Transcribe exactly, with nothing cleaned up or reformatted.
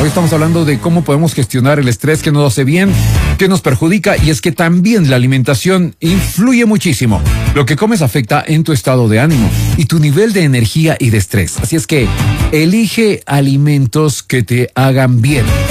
Hoy estamos hablando de cómo podemos gestionar el estrés que nos hace bien, que nos perjudica, y es que también la alimentación influye muchísimo. Lo que comes afecta en tu estado de ánimo y tu nivel de energía y de estrés. Así es que elige alimentos que te hagan bien.